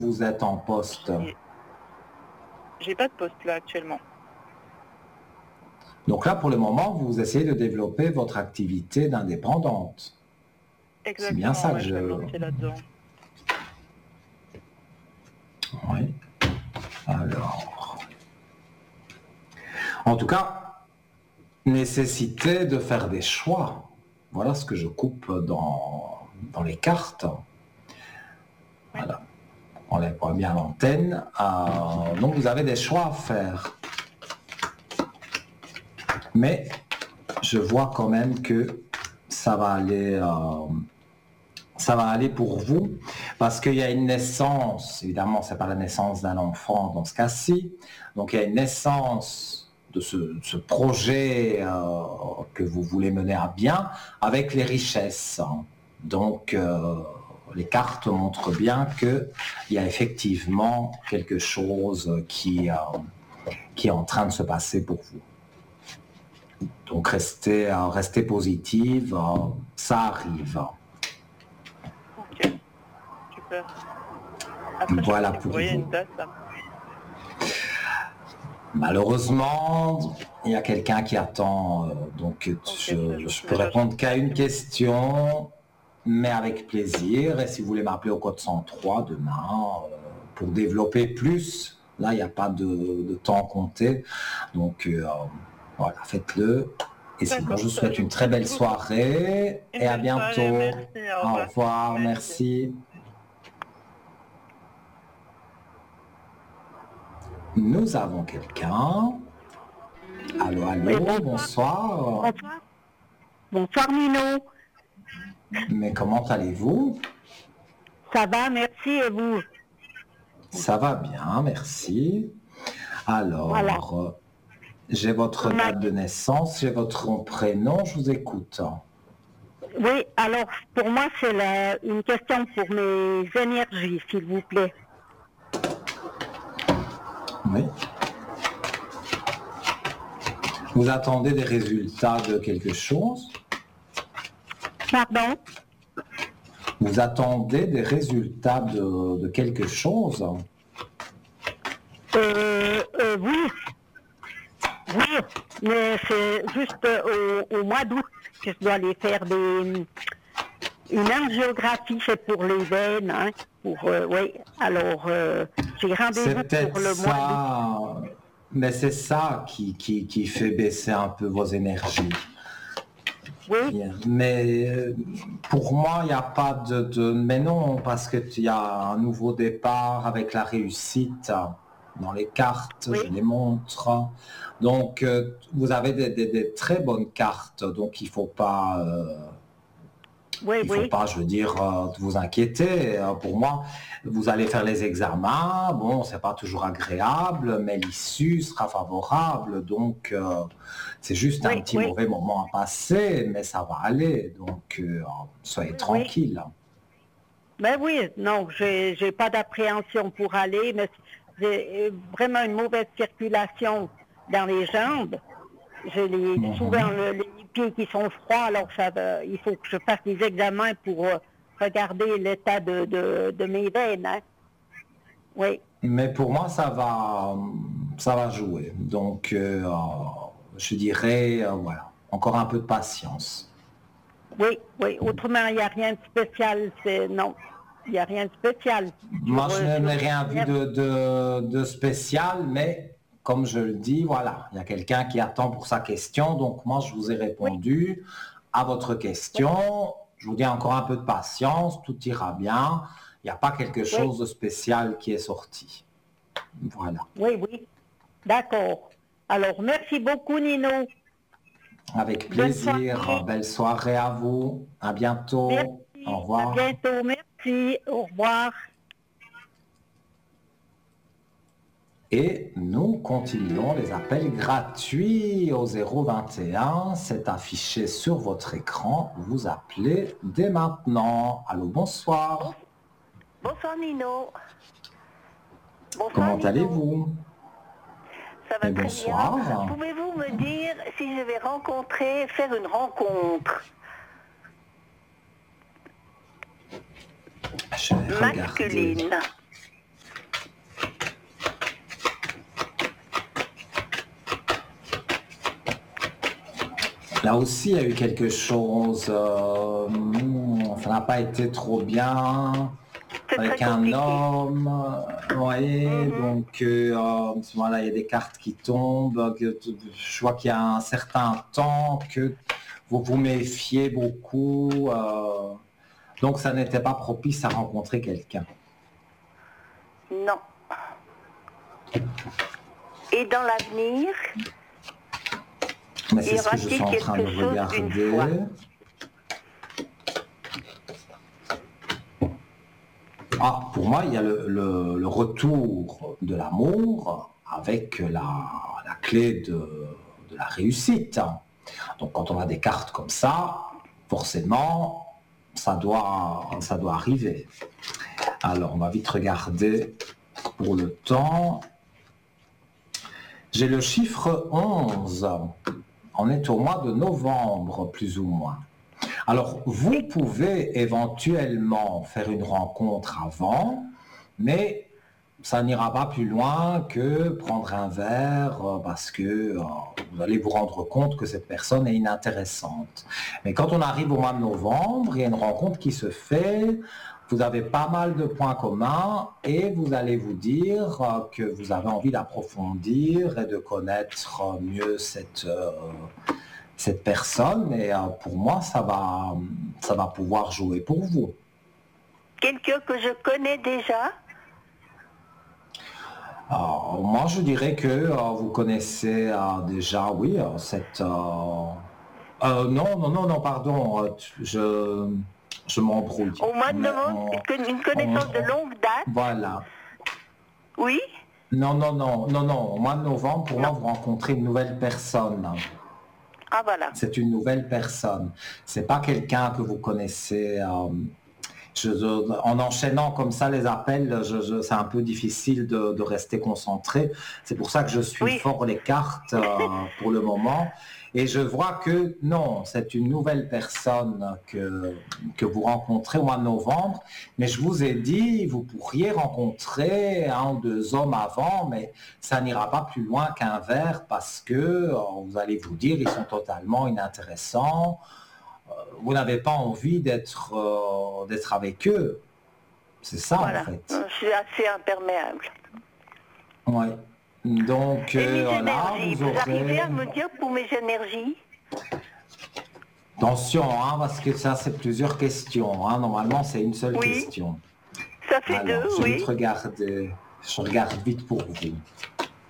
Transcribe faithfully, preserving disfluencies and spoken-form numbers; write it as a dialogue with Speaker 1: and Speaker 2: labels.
Speaker 1: vous êtes en poste?
Speaker 2: J'ai pas de poste là actuellement.
Speaker 1: Donc là, pour le moment, vous essayez de développer votre activité d'indépendante. C'est bien ça
Speaker 2: Exactement,
Speaker 1: que
Speaker 2: ouais, je
Speaker 1: je...
Speaker 2: vais me lancer là-dedans.
Speaker 1: Oui. Alors... En tout cas, nécessité de faire des choix. Voilà ce que je coupe dans, dans les cartes. Voilà. On les voit bien à l'antenne. Euh, donc vous avez des choix à faire. Mais je vois quand même que ça va aller, euh, ça va aller pour vous, parce qu'il y a une naissance, évidemment, c'est pas la naissance d'un enfant dans ce cas-ci, donc il y a une naissance de ce, de ce projet euh, que vous voulez mener à bien avec les richesses. Donc euh, les cartes montrent bien qu'il y a effectivement quelque chose qui, euh, qui est en train de se passer pour vous. Donc restez, euh, restez positive, euh, ça arrive.
Speaker 2: Ok, super. Après,
Speaker 1: Voilà
Speaker 2: je sais pas si
Speaker 1: pour
Speaker 2: vous voyez
Speaker 1: vous.
Speaker 2: une date là.
Speaker 1: Malheureusement, il y a quelqu'un qui attend, euh, donc
Speaker 2: Ok,
Speaker 1: je,
Speaker 2: je,
Speaker 1: je peux
Speaker 2: déjà,
Speaker 1: répondre qu'à une
Speaker 2: je-
Speaker 1: question, mais avec plaisir. Et si vous voulez m'appeler au code cent trois demain euh, pour développer plus, là il n'y a pas de, de temps compté. Donc euh, voilà, faites-le. Et sinon, je vous souhaite une très belle soirée
Speaker 2: Une
Speaker 1: et à
Speaker 2: belle soirée,
Speaker 1: bientôt.
Speaker 2: merci, au
Speaker 1: Au
Speaker 2: revoir.
Speaker 1: revoir,
Speaker 2: Merci.
Speaker 1: merci. Nous avons quelqu'un. Allô,
Speaker 3: Oui,
Speaker 1: allô,
Speaker 3: bonsoir.
Speaker 1: bonsoir.
Speaker 3: Bonsoir. Bonsoir Nino.
Speaker 1: Mais comment allez-vous?
Speaker 3: Ça va, merci, et vous?
Speaker 1: Ça va bien, merci. Alors,
Speaker 3: Voilà.
Speaker 1: euh, j'ai votre
Speaker 3: Ma-
Speaker 1: date de naissance, j'ai votre prénom, je vous écoute.
Speaker 3: Oui, alors pour moi c'est la- une question pour mes énergies, s'il vous plaît.
Speaker 1: Oui. Vous attendez des résultats de quelque chose?
Speaker 3: Pardon?
Speaker 1: Vous attendez des résultats de, de quelque chose?
Speaker 3: Euh, euh, oui, oui, mais c'est juste euh, au, au mois d'août que je dois aller faire des, une angiographie, c'est pour les veines, hein, pour, euh, oui, alors euh, j'ai rendez-vous
Speaker 1: C'est peut-être
Speaker 3: pour le mois d'août.
Speaker 1: ça, mais c'est ça qui, qui, qui fait baisser un peu vos énergies.
Speaker 3: Oui,
Speaker 1: Bien. Mais euh, pour moi, il n'y a pas de, de... Mais non, parce qu'il y a un nouveau départ avec la réussite dans les cartes,
Speaker 3: oui.
Speaker 1: je les montre. Donc, euh, vous avez des, des- des très bonnes cartes, donc il ne faut pas... euh,
Speaker 3: Oui,
Speaker 1: il ne faut
Speaker 3: oui,
Speaker 1: pas, je veux dire, euh, vous inquiéter. Euh, Pour moi, vous allez faire les examens. Bon, c'est pas toujours agréable, mais l'issue sera favorable. Donc, euh, c'est juste un
Speaker 3: oui,
Speaker 1: petit
Speaker 3: oui,
Speaker 1: mauvais moment à passer, mais ça va aller. Donc, euh, soyez
Speaker 3: oui.
Speaker 1: tranquille.
Speaker 3: Ben oui, non, j'ai j'ai pas d'appréhension pour aller, mais j'ai vraiment une mauvaise circulation dans les jambes. J'ai les, souvent
Speaker 1: Mhm.
Speaker 3: le- les pieds qui sont froids, alors ça va- il faut que je fasse des examens pour euh, regarder l'état de, de, de mes veines. Hein. Oui,
Speaker 1: Mais pour moi, ça va, ça va jouer. Donc, euh, je dirais, euh, voilà, encore un peu de patience.
Speaker 3: oui, oui. Autrement, il n'y a rien de spécial. C'est non, il n'y a rien de spécial
Speaker 1: Moi,
Speaker 3: sur,
Speaker 1: je
Speaker 3: euh, sur
Speaker 1: n'ai
Speaker 3: les
Speaker 1: rien vu de, de- de spécial, mais comme je le dis, voilà, il y a quelqu'un qui attend pour sa question, donc moi, je vous ai
Speaker 3: Oui,
Speaker 1: répondu à votre
Speaker 3: oui,
Speaker 1: question. Je vous dis encore un peu de patience, tout ira bien. Il n'y a pas quelque
Speaker 3: oui,
Speaker 1: chose de spécial qui est sorti. Voilà.
Speaker 3: oui, oui. D'accord. Alors, merci beaucoup, Nino.
Speaker 1: Avec
Speaker 3: Bonne
Speaker 1: plaisir.
Speaker 3: soirée.
Speaker 1: Belle soirée à vous. À bientôt. Au
Speaker 3: Merci. À
Speaker 1: revoir.
Speaker 3: bientôt. Merci. Au revoir.
Speaker 1: Et nous continuons les appels gratuits au zéro vingt et un. C'est affiché sur votre écran. Vous appelez dès maintenant. Allô, bonsoir.
Speaker 4: Bonsoir Nino. Bonsoir
Speaker 1: Comment
Speaker 4: Nino.
Speaker 1: allez-vous?
Speaker 4: Ça va
Speaker 1: Et
Speaker 4: très
Speaker 1: bonsoir.
Speaker 4: bien. Pouvez-vous me dire si je vais rencontrer, faire une rencontre
Speaker 1: Je vais regarder.
Speaker 4: masculine?
Speaker 1: Là aussi, il y a eu quelque chose, euh, hmm, ça n'a pas été trop bien
Speaker 4: C'est
Speaker 1: avec
Speaker 4: très
Speaker 1: un
Speaker 4: compliqué.
Speaker 1: homme. euh, ouais,
Speaker 4: Mhm.
Speaker 1: donc euh, euh, voilà, il y a des cartes qui tombent. Que, je vois qu'il y a un certain temps que vous vous méfiez beaucoup. euh, donc ça n'était pas propice à rencontrer quelqu'un.
Speaker 4: Non. Et dans l'avenir,
Speaker 1: Mais
Speaker 4: y
Speaker 1: c'est ce que je suis
Speaker 4: aura-t-il
Speaker 1: en train de
Speaker 4: quelque chose une fois?
Speaker 1: regarder. Ah, pour moi, il y a le, le- le retour de l'amour avec la, la clé de, de la réussite. Donc quand on a des cartes comme ça, forcément, ça doit, ça doit arriver. Alors, on va vite regarder pour le temps. J'ai le chiffre onze. On est au mois de novembre, plus ou moins. Alors, vous pouvez éventuellement faire une rencontre avant, mais ça n'ira pas plus loin que prendre un verre euh, parce que euh, vous allez vous rendre compte que cette personne est inintéressante. Mais quand on arrive au mois de novembre, il y a une rencontre qui se fait, vous avez pas mal de points communs et vous allez vous dire euh, que vous avez envie d'approfondir et de connaître euh, mieux cette, euh, cette personne. Et euh, pour moi, ça va, ça va pouvoir jouer pour vous.
Speaker 4: Quelqu'un que je connais déjà?
Speaker 1: Alors, moi, je dirais que euh, vous connaissez euh, déjà, oui, euh, cette... euh, euh, non, non, non, non, pardon, euh, tu- je, je m'embrouille.
Speaker 4: Au mois de
Speaker 1: Mais
Speaker 4: novembre,
Speaker 1: on-
Speaker 4: une une connaissance
Speaker 1: on-
Speaker 4: de longue date?
Speaker 1: Voilà.
Speaker 4: Oui?
Speaker 1: Non, non, non, non, non. Au mois de novembre, pour moi,
Speaker 4: Non.
Speaker 1: vous rencontrez une nouvelle personne.
Speaker 4: Ah voilà.
Speaker 1: C'est une nouvelle personne. C'est pas quelqu'un que vous connaissez. euh, je- je- en enchaînant comme ça les appels, je- je- c'est un peu difficile de, de rester concentré. C'est pour ça que je suis
Speaker 4: Oui.
Speaker 1: fort les cartes euh, pour le moment. Et je vois que non, c'est une nouvelle personne que, que vous rencontrez au mois de novembre. Mais je vous ai dit, vous pourriez rencontrer un ou deux hommes avant, mais ça n'ira pas plus loin qu'un verre parce que euh, vous allez vous dire, ils sont totalement inintéressants. Vous n'avez pas envie d'être euh, d'être avec eux. C'est ça
Speaker 4: Voilà.
Speaker 1: en fait.
Speaker 4: Je suis assez imperméable.
Speaker 1: Ouais. Donc
Speaker 4: Et mes
Speaker 1: euh, là,
Speaker 4: énergies,
Speaker 1: vous
Speaker 4: vous
Speaker 1: aurez...
Speaker 4: arrivez à me dire pour mes énergies?
Speaker 1: Attention, hein, parce que ça c'est plusieurs questions. Hein. Normalement, c'est une seule
Speaker 4: Oui.
Speaker 1: question.
Speaker 4: Ça fait
Speaker 1: Alors,
Speaker 4: deux,
Speaker 1: je vais
Speaker 4: oui.
Speaker 1: vite regarder. Je regarde vite pour vous.